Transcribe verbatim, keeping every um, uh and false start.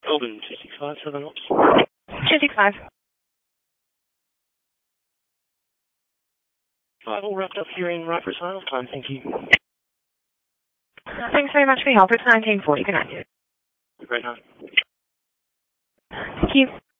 Golden two six five, Southern Ops. two six five. I've all wrapped up here in right for sales time, thank you. Uh, thanks very much for your help. It's nineteen forty. Good night. Great night. Thank you.